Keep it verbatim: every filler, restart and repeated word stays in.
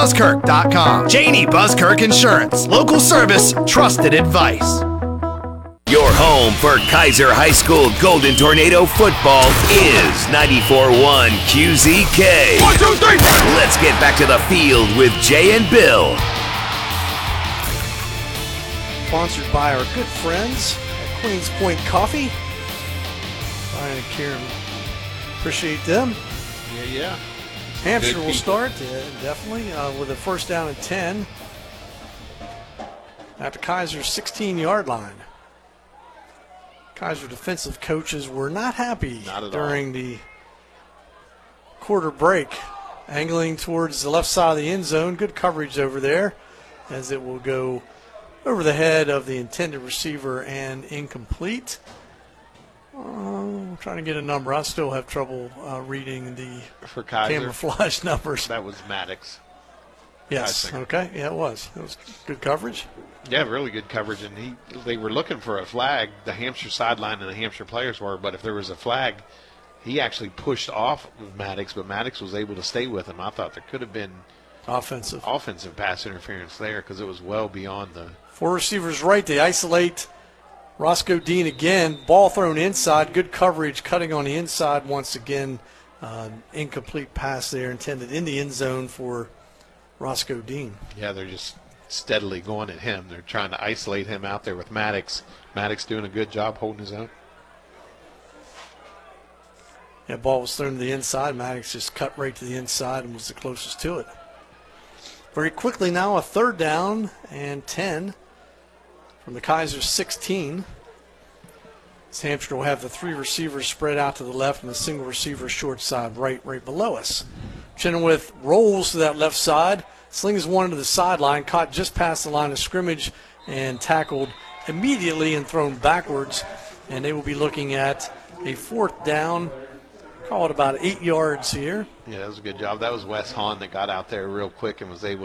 Buskirk dot com. Janie Buskirk Insurance. Local service, trusted advice. Your home for Kaiser High School Golden Tornado football is ninety-four point one Q Z K. One, two, three. Let's get back to the field with Jay and Bill. Sponsored by our good friends at Queens Point Coffee. Brian and Kieran, appreciate them. Yeah, yeah. Hampshire Good will people. start, yeah, definitely, uh, with a first down and ten at the Kaiser sixteen-yard line. Kaiser defensive coaches were not happy Not at during all. the quarter break. Angling towards the left side of the end zone. Good coverage over there as it will go over the head of the intended receiver and incomplete. Uh, I'm trying to get a number. I still have trouble uh, reading the For Kaiser, camouflage numbers. that was Maddox. Yes. Kaiser. Okay. Yeah, it was. It was good coverage. Yeah, really good coverage, and he they were looking for a flag. The Hampshire sideline and the Hampshire players were, but if there was a flag, he actually pushed off of Maddox, but Maddox was able to stay with him. I thought there could have been Offensive. offensive pass interference there because it was well beyond the. Four receivers right. They isolate Roscoe Dean again. Ball thrown inside. Good coverage. Cutting on the inside once again. Uh, incomplete pass there intended in the end zone for Roscoe Dean. Yeah, they're just steadily going at him. They're trying to isolate him out there with Maddox. Maddox doing a good job holding his own. Yeah, ball was thrown to the inside. Maddox just cut right to the inside and was the closest to it. Very quickly now, a third down and ten from the Kaiser sixteen. As Hampshire will have the three receivers spread out to the left and the single receiver short side right, right below us. Chenoweth rolls to that left side, slings one to the sideline, caught just past the line of scrimmage and tackled immediately and thrown backwards. And they will be looking at a fourth down, call it about eight yards here. Yeah, that was a good job. That was Wes Hahn that got out there real quick and was able